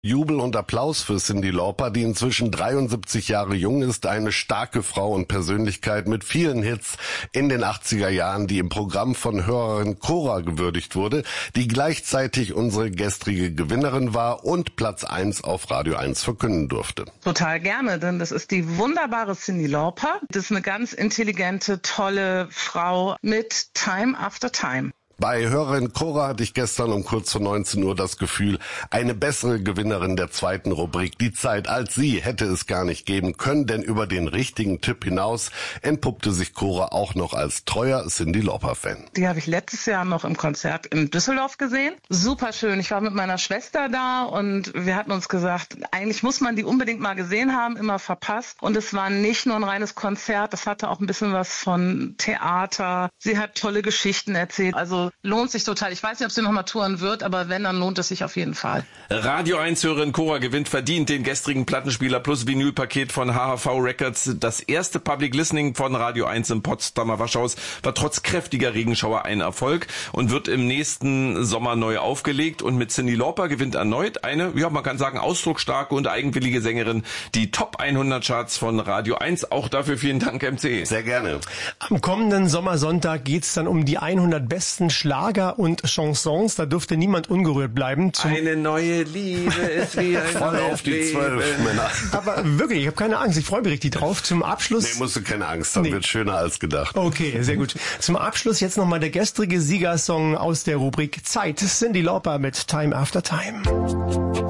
Jubel und Applaus für Cyndi Lauper, die inzwischen 73 Jahre jung ist, eine starke Frau und Persönlichkeit mit vielen Hits in den 80er Jahren, die im Programm von Hörerin Cora gewürdigt wurde, die gleichzeitig unsere gestrige Gewinnerin war und Platz 1 auf Radio 1 verkünden durfte. Total gerne, denn das ist die wunderbare Cyndi Lauper. Das ist eine ganz intelligente, tolle Frau mit Time After Time. Bei Hörerin Cora hatte ich gestern um kurz vor 19 Uhr das Gefühl, eine bessere Gewinnerin der zweiten Rubrik, die Zeit als sie, hätte es gar nicht geben können, denn über den richtigen Tipp hinaus entpuppte sich Cora auch noch als treuer Cyndi Lauper-Fan. Die habe ich letztes Jahr noch im Konzert in Düsseldorf gesehen. Super schön. Ich war mit meiner Schwester da und wir hatten uns gesagt, eigentlich muss man die unbedingt mal gesehen haben, immer verpasst. Und es war nicht nur ein reines Konzert, das hatte auch ein bisschen was von Theater. Sie hat tolle Geschichten erzählt, also lohnt sich total. Ich weiß nicht, ob sie nochmal touren wird, aber wenn, dann lohnt es sich auf jeden Fall. Radio 1-Hörerin Cora gewinnt verdient den gestrigen Plattenspieler plus Vinylpaket von HHV Records. Das erste Public Listening von Radio 1 im Potsdamer Waschhaus war trotz kräftiger Regenschauer ein Erfolg und wird im nächsten Sommer neu aufgelegt. Und mit Cyndi Lauper gewinnt erneut eine, ja, man kann sagen, ausdrucksstarke und eigenwillige Sängerin die Top 100 Charts von Radio 1. Auch dafür vielen Dank, MC. Sehr gerne. Am kommenden Sommersonntag geht's dann um die 100 besten Schlager und Chansons, da dürfte niemand ungerührt bleiben. Eine neue Liebe ist wie ein voll auf die 12 Männer. Aber wirklich, ich habe keine Angst, ich freue mich richtig drauf. Zum Abschluss... Nee, musst du keine Angst haben, wird schöner als gedacht. Okay, sehr gut. Zum Abschluss jetzt nochmal der gestrige Siegersong aus der Rubrik Zeit. Cyndi Lauper mit Time After Time.